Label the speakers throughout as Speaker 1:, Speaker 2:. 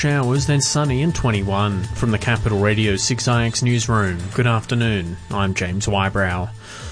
Speaker 1: Showers, then sunny and 21. From the Capital Radio 6IX newsroom, good afternoon. I'm James Wybrow.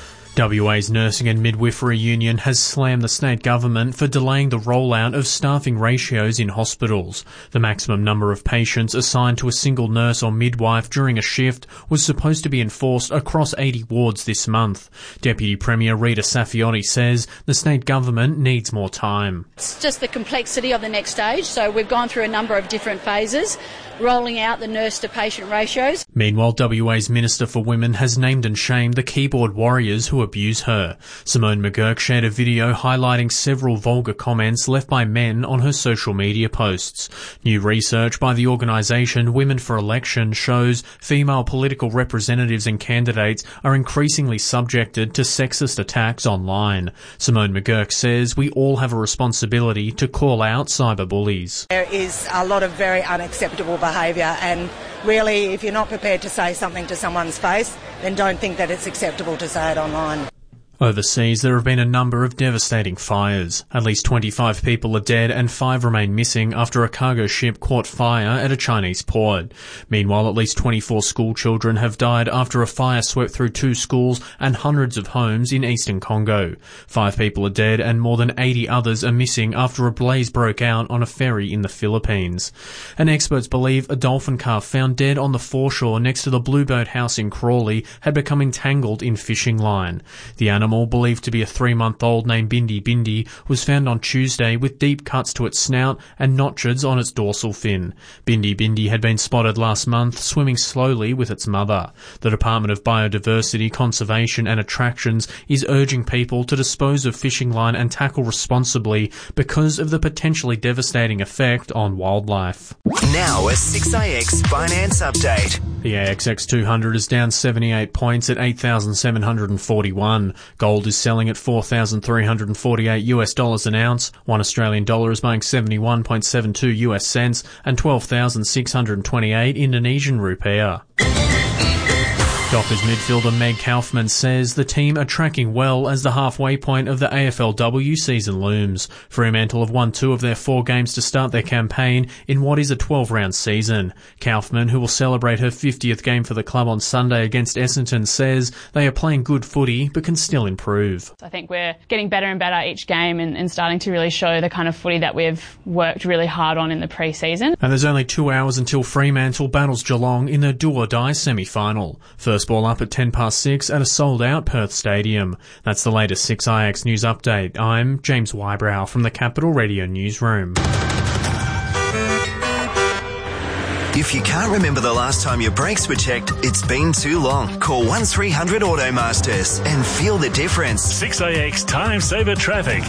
Speaker 1: WA's Nursing and Midwifery Union has slammed the state government for delaying the rollout of staffing ratios in hospitals. The maximum number of patients assigned to a single nurse or midwife during a shift was supposed to be enforced across 80 wards this month. Deputy Premier Rita Saffioti says the state government needs more time.
Speaker 2: It's just the complexity of the next stage, so we've gone through a number of different phases, rolling out the nurse-to-patient ratios.
Speaker 1: Meanwhile, WA's Minister for Women has named and shamed the keyboard warriors who abuse her. Simone McGurk shared a video highlighting several vulgar comments left by men on her social media posts. New research by the organisation Women for Election shows female political representatives and candidates are increasingly subjected to sexist attacks online. Simone McGurk says we all have a responsibility to call out cyberbullies.
Speaker 3: There is a lot of very unacceptable behaviour, and really, if you're not prepared to say something to someone's face, then don't think that it's acceptable to say it online.
Speaker 1: Overseas, there have been a number of devastating fires. At least 25 people are dead and 5 remain missing after a cargo ship caught fire at a Chinese port. Meanwhile, at least 24 school children have died after a fire swept through 2 schools and hundreds of homes in eastern Congo. 5 people are dead and more than 80 others are missing after a blaze broke out on a ferry in the Philippines. And experts believe a dolphin calf found dead on the foreshore next to the Blueboat House in Crawley had become entangled in fishing line. The animal, believed to be a 3-month-old named Bindi Bindi, was found on Tuesday with deep cuts to its snout and notches on its dorsal fin. Bindi Bindi had been spotted last month swimming slowly with its mother. The Department of Biodiversity, Conservation and Attractions is urging people to dispose of fishing line and tackle responsibly because of the potentially devastating effect on wildlife.
Speaker 4: Now a 6IX Finance Update.
Speaker 1: The ASX 200 is down 78 points at 8,741. Gold is selling at $4,348 an ounce. $1 Australian dollar is buying 71.72 US cents and 12,628 Indonesian rupiah. Dockers midfielder Meg Kaufman says the team are tracking well as the halfway point of the AFLW season looms. Fremantle have won 2 of their 4 games to start their campaign in what is a 12-round season. Kaufman, who will celebrate her 50th game for the club on Sunday against Essendon, says they are playing good footy but can still improve.
Speaker 5: I think we're getting better and better each game and starting to really show the kind of footy that we've worked really hard on in the pre-season.
Speaker 1: And there's only 2 hours until Fremantle battles Geelong in the do-or-die semi-final. First ball up at 6:10 at a sold-out Perth Stadium. That's the latest 6IX News Update. I'm James Wybrow from the Capital Radio Newsroom.
Speaker 4: If you can't remember the last time your brakes were checked, it's been too long. Call 1300 Automasters and feel the difference.
Speaker 6: 6IX Time Saver Traffic.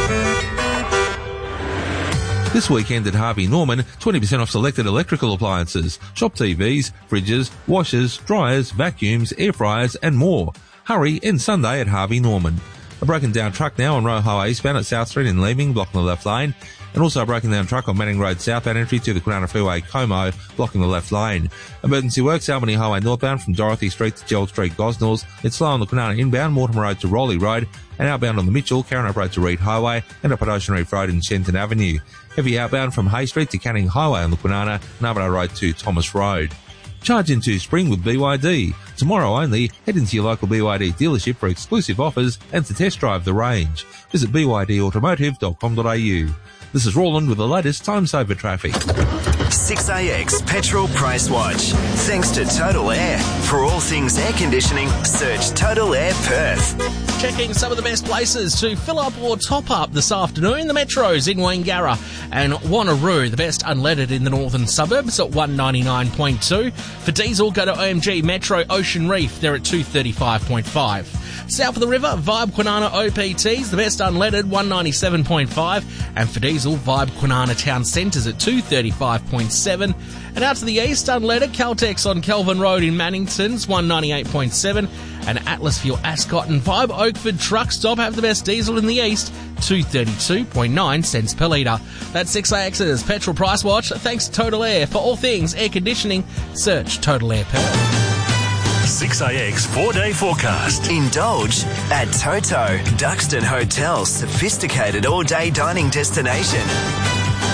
Speaker 7: This weekend at Harvey Norman, 20% off selected electrical appliances, shop TVs, fridges, washers, dryers, vacuums, air fryers and more. Hurry, end Sunday at Harvey Norman. A broken down truck now on Roe Highway eastbound at South Street in Leeming, blocking the left lane. And also a broken down truck on Manning Road southbound entry to the Kwinana Freeway, Como, blocking the left lane. Emergency works Albany Highway northbound from Dorothy Street to Gerald Street, Gosnells. It's slow on the Kwinana inbound, Mortimer Road to Rowley Road, and outbound on the Mitchell, Karrinyup Road to Reed Highway, and up at Ocean Reef Road in Shenton Avenue. Heavy outbound from Hay Street to Canning Highway on the Kwinana, and Arbour Road to Thomas Road. Charge into spring with BYD. Tomorrow only, head into your local BYD dealership for exclusive offers and to test drive the range. Visit bydautomotive.com.au. This is Roland with the latest time saver traffic.
Speaker 4: 6IX Petrol Price Watch. Thanks to Total Air. For all things air conditioning, search Total Air Perth.
Speaker 8: Checking some of the best places to fill up or top up this afternoon. The Metros in Wangara and Wanneroo, the best unleaded in the northern suburbs at 199.2. For diesel, go to OMG Metro Ocean Reef. They're at 235.5. South of the river, Vibe Kwinana OPTs, the best unleaded, 197.5. And for diesel, Vibe Kwinana Town Centres at 235.7. And out to the east, unleaded, Caltex on Kelvin Road in Mannington's 198.7. And Atlas Fuel Ascot and Vibe Oakford Truck Stop have the best diesel in the east, 232.9 cents per litre. That's 6AX's Petrol Price Watch. Thanks to Total Air. For all things air conditioning, search Total Air Perth.
Speaker 6: 6IX 4-day forecast.
Speaker 4: Indulge at Toto, Duxton Hotel's sophisticated all-day dining destination.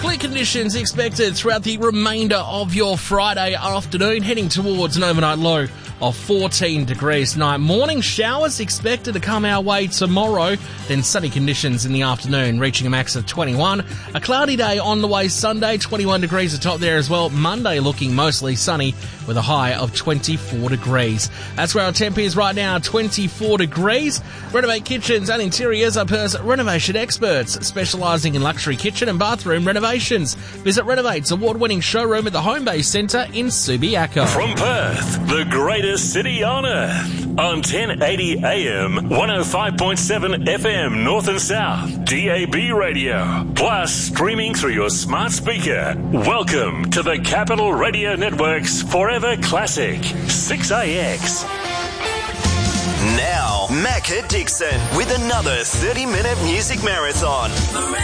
Speaker 8: Clear conditions expected throughout the remainder of your Friday afternoon, heading towards an overnight low of 14 degrees tonight. Morning showers expected to come our way tomorrow, then sunny conditions in the afternoon, reaching a max of 21. A cloudy day on the way Sunday, 21 degrees atop there as well. Monday looking mostly sunny with a high of 24 degrees. That's where our temp is right now, 24 degrees. Renovate Kitchens and Interiors are Perth's renovation experts, specialising in luxury kitchen and bathroom renovations. Visit Renovate's award-winning showroom at the Homebase Centre in Subiaco.
Speaker 6: From Perth, the greatest city on earth, on 1080 AM, 105.7 FM North and South, DAB radio, plus streaming through your smart speaker. Welcome to the Capital Radio Network's Forever Classic, 6AX.
Speaker 4: Now, Macca Dixon with another 30-minute music marathon.